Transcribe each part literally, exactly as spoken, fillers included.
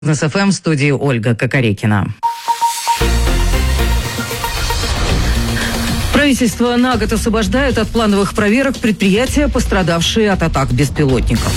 БизнесФМ, в студии Ольга Кокорекина. Правительство на год освобождает от плановых проверок предприятия, пострадавшие от атак беспилотников.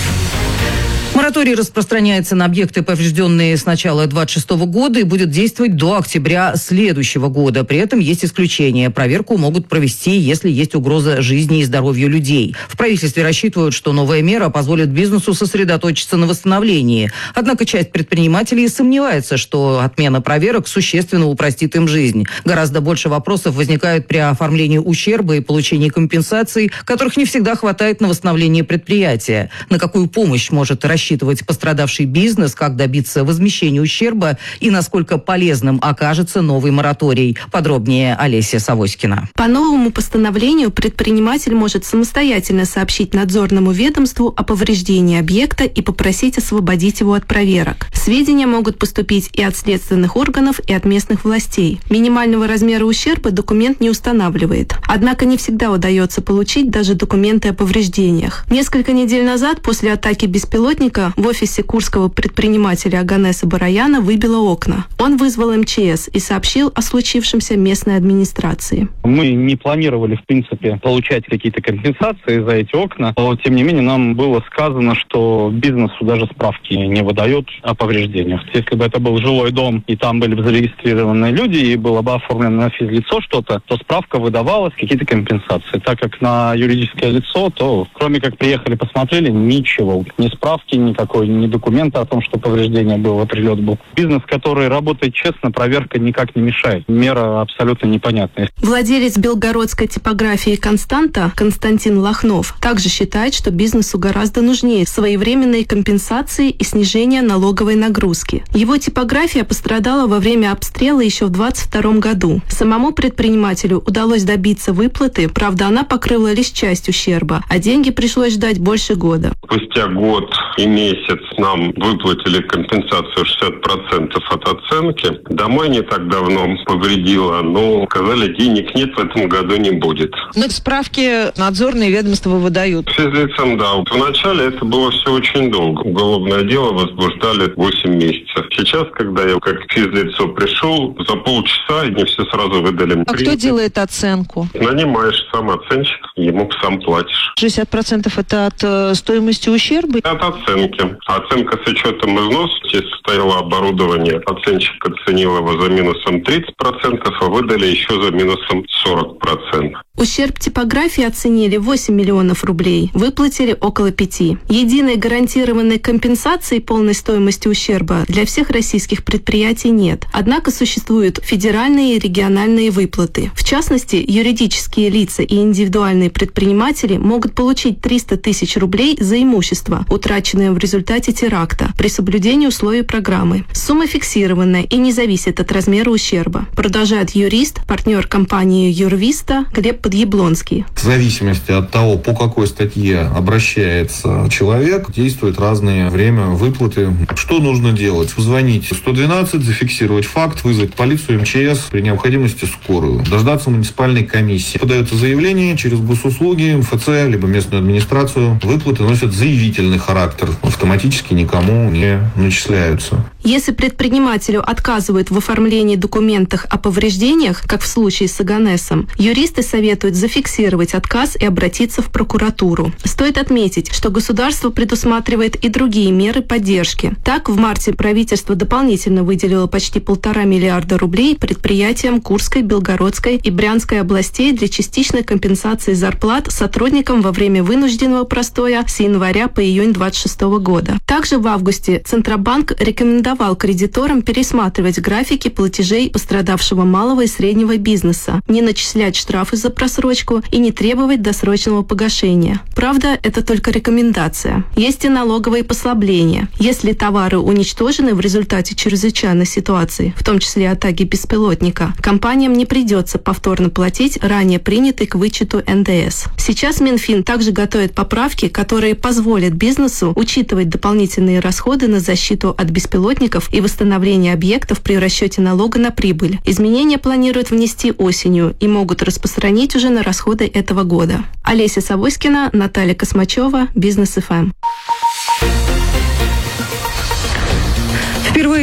Мораторий распространяется на объекты, поврежденные с начала двадцать шестого года, и будет действовать до октября следующего года. При этом есть исключения. Проверку могут провести, если есть угроза жизни и здоровью людей. В правительстве рассчитывают, что новая мера позволит бизнесу сосредоточиться на восстановлении. Однако часть предпринимателей сомневается, что отмена проверок существенно упростит им жизнь. Гораздо больше вопросов возникает при оформлении ущерба и получении компенсаций, которых не всегда хватает на восстановление предприятия. На какую помощь может рассчитывать рассчитывать пострадавший бизнес, как добиться возмещения ущерба и насколько полезным окажется новый мораторий. Подробнее Олеся Савоськина. По новому постановлению предприниматель может самостоятельно сообщить надзорному ведомству о повреждении объекта и попросить освободить его от проверок. Сведения могут поступить и от следственных органов, и от местных властей. Минимального размера ущерба документ не устанавливает. Однако не всегда удается получить даже документы о повреждениях. Несколько недель назад, после атаки беспилотника, в офисе курского предпринимателя Оганеса Бараяна выбило окна. Он вызвал эм че эс и сообщил о случившемся местной администрации. Мы не планировали, в принципе, получать какие-то компенсации за эти окна. Но, тем не менее, нам было сказано, что бизнесу даже справки не выдают о повреждениях. Если бы это был жилой дом, и там были бы зарегистрированы люди, и было бы оформлено на физлицо что-то, то справка выдавалась, какие-то компенсации. Так как на юридическое лицо, то кроме как приехали, посмотрели, ничего. Ни справки, никакой, ни документа о том, что повреждение было, прилет был. Бизнес, который работает честно, проверка никак не мешает. Мера абсолютно непонятная. Владелец белгородской типографии «Константа» Константин Лохнов также считает, что бизнесу гораздо нужнее своевременные компенсации и снижение налоговой нагрузки. Его типография пострадала во время обстрела еще в двадцать втором году. Самому предпринимателю удалось добиться выплаты, правда, она покрыла лишь часть ущерба, а деньги пришлось ждать больше года. Спустя год и месяц нам выплатили компенсацию шестьдесят процентов от оценки. Домой не так давно повредило, но сказали, денег нет, в этом году не будет. Но справки надзорные ведомства выдают. Физлицам, да. Вначале это было все очень долго. Уголовное дело возбуждали восемь месяцев. Сейчас, когда я как физлицо пришел, за полчаса они все сразу выдали. А кто делает оценку? Нанимаешь сам оценщик, ему сам платишь. шестьдесят процентов это от э, стоимости ущерба? От оценки. Оценка с учетом износа. Если стояло оборудование, оценщик оценил его за минусом тридцать процентов, а выдали еще за минусом сорок процентов. Ущерб типографии оценили восемь миллионов рублей, выплатили около пяти. Единой гарантированной компенсации полной стоимости ущерба для всех российских предприятий нет. Однако существуют федеральные и региональные выплаты. В частности, юридические лица и индивидуальные предприниматели могут получить триста тысяч рублей за имущество, утраченное в результате теракта, при соблюдении условий программы. Сумма фиксированная и не зависит от размера ущерба. Продолжает юрист, партнер компании Юрвиста Глеб Подъяблонский. В зависимости от того, по какой статье обращается человек, действует разное время выплаты. Что нужно делать? Позвонить сто двенадцать, зафиксировать факт, вызвать полицию, эм че эс, при необходимости скорую. Дождаться муниципальной комиссии. Подается заявление через госуслуги, эм эф цэ, либо местную администрацию. Выплаты носят заявительный характер. Автоматически никому не начисляются. Если предпринимателю отказывают в оформлении документов о повреждениях, как в случае с Оганесом, юристы советуют зафиксировать отказ и обратиться в прокуратуру. Стоит отметить, что государство предусматривает и другие меры поддержки. Так, в марте правительство дополнительно выделило почти полтора миллиарда рублей предприятиям Курской, Белгородской и Брянской областей для частичной компенсации зарплат сотрудникам во время вынужденного простоя с января по июнь двадцать шестого года. Также в августе Центробанк рекомендовал кредиторам пересматривать графики платежей пострадавшего малого и среднего бизнеса, не начислять штрафы за просрочку и не требовать досрочного погашения. Правда, это только рекомендация. Есть и налоговые послабления. Если товары уничтожены в результате чрезвычайной ситуации, в том числе атаки беспилотника, компаниям не придется повторно платить ранее принятый к вычету эн дэ эс. Сейчас Минфин также готовит поправки, которые позволят бизнесу учитывать дополнительные расходы на защиту от беспилотников и восстановление объектов при расчете налога на прибыль. Изменения планируют внести осенью и могут распространить уже на расходы этого года. Олеся Савоськина, Наталья Космачева, БизнесФМ. Впервые